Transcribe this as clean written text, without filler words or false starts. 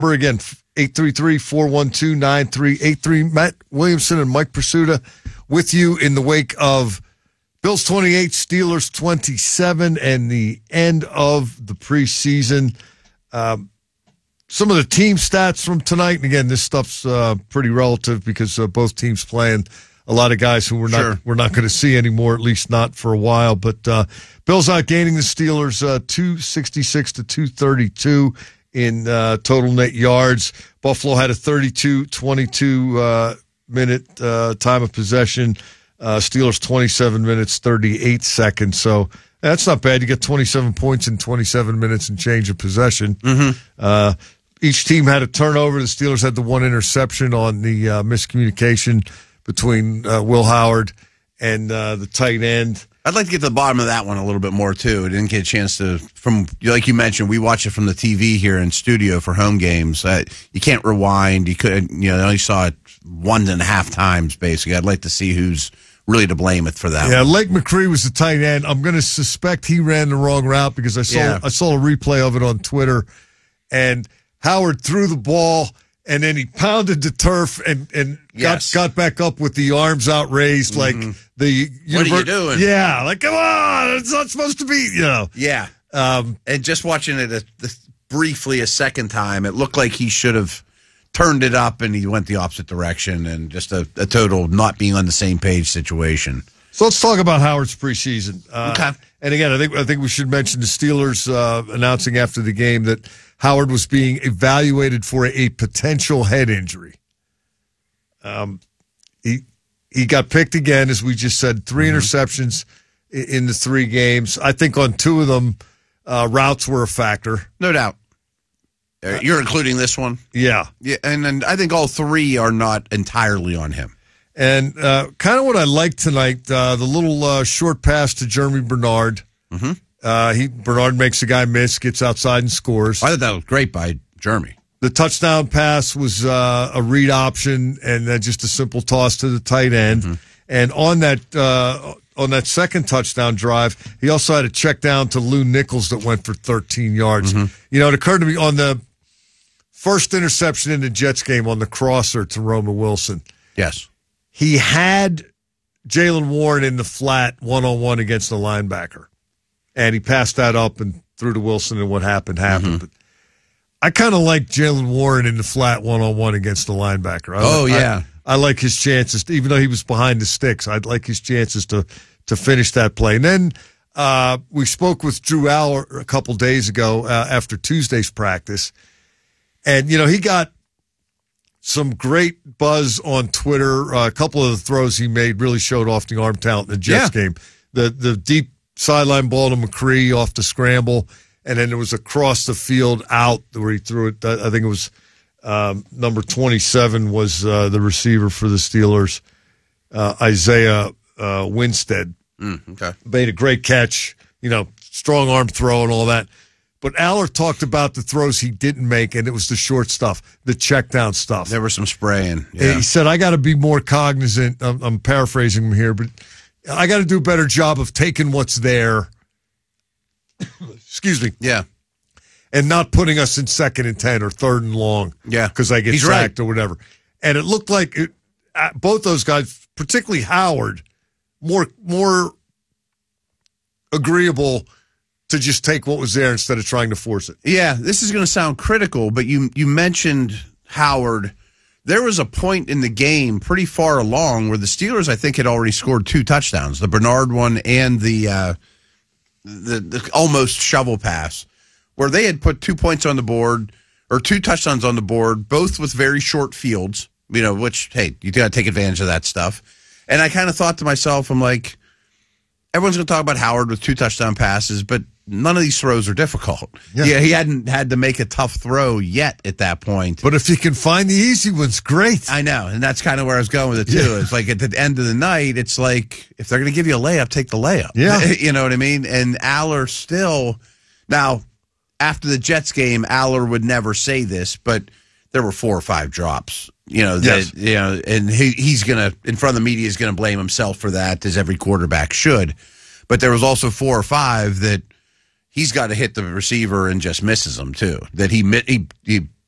Again, 833-412-9383. Matt Williamson and Mike Pursuta with you in the wake of Bills 28, Steelers 27, and the end of the preseason. Some of the team stats from tonight, and again, this stuff's pretty relative because both teams playing a lot of guys who we're not going to see anymore, at least not for a while. But Bills outgaining the Steelers 266 to 232 in total net yards. Buffalo had a 32-22 minute time of possession. Steelers 27 minutes, 38 seconds. So that's not bad. You get 27 points in 27 minutes and change of possession. Mm-hmm. Each team had a turnover. The Steelers had the one interception on the miscommunication between Will Howard and the tight end. I'd like to get to the bottom of that one a little bit more, too. I didn't get a chance to, like you mentioned, we watch it from the TV here in studio for home games. You can't rewind. You could, I only saw it 1.5 times, basically. I'd like to see who's really to blame it for that. Yeah, Lake McCree was the tight end. I'm going to suspect he ran the wrong route because I saw a replay of it on Twitter, and Howard threw the ball, and then he pounded the turf and got back up with the arms outraised like the... What are you doing? Yeah, like, come on, it's not supposed to be, Yeah. And just watching it briefly a second time, it looked like he should have turned it up and he went the opposite direction, and just a total not being on the same page situation. So let's talk about Howard's preseason. Okay. And again, I think we should mention the Steelers announcing after the game that Howard was being evaluated for a potential head injury. He got picked again, as we just said, 3 interceptions in the 3 games. I think on 2 of them, routes were a factor. No doubt. You're including this one? Yeah. Yeah, and I think all 3 are not entirely on him. And kind of what I like tonight, the little short pass to Jeremy Bernard. Mm-hmm. Bernard makes a guy miss, gets outside and scores. I thought that was great by Jeremy. The touchdown pass was a read option and just a simple toss to the tight end. Mm-hmm. And on that second touchdown drive, he also had a check down to Lou Nichols that went for 13 yards. Mm-hmm. It occurred to me on the first interception in the Jets game on the crosser to Roman Wilson. Yes. He had Jaylen Warren in the flat one-on-one against the linebacker. And he passed that up and threw to Wilson, and what happened. Mm-hmm. But I kind of like Jaylen Warren in the flat one-on-one against the linebacker. I like his chances, even though he was behind the sticks. I'd like his chances to finish that play. And then we spoke with Drew Aller a couple days ago after Tuesday's practice. And, he got some great buzz on Twitter. A couple of the throws he made really showed off the arm talent in the Jets game. The deep sideline ball to McCree off the scramble, and then there was across the field out where he threw it. I think it was number 27 was the receiver for the Steelers, Isaiah Winstead. Okay. Made a great catch, strong arm throw and all that. But Aller talked about the throws he didn't make, and it was the short stuff, the check down stuff. There was some spraying. Yeah. He said, I got to be more cognizant. I'm paraphrasing him here, but I got to do a better job of taking what's there. Excuse me. Yeah. And not putting us in 2nd and 10 or 3rd and long. Yeah. Because I get sacked or whatever. And it looked like both those guys, particularly Howard, more agreeable to just take what was there instead of trying to force it. Yeah, this is going to sound critical, but you mentioned Howard. There was a point in the game pretty far along where the Steelers, I think, had already scored 2 touchdowns, the Bernard one and the almost shovel pass, where they had put 2 points on the board, or 2 touchdowns on the board, both with very short fields, which, hey, you got to take advantage of that stuff. And I kind of thought to myself, I'm like, everyone's going to talk about Howard with 2 touchdown passes, but none of these throws are difficult. Yeah, he hadn't had to make a tough throw yet at that point. But if you can find the easy ones, great. I know, and that's kind of where I was going with it, too. Yeah. It's like at the end of the night, it's like, if they're going to give you a layup, take the layup. Yeah. You know what I mean? And Aller still, now, after the Jets game, Aller would never say this, but there were 4 or 5 drops. Yes. And he's going to, in front of the media, is going to blame himself for that, as every quarterback should. But there was also 4 or 5 that he's got to hit the receiver and just misses them too. That he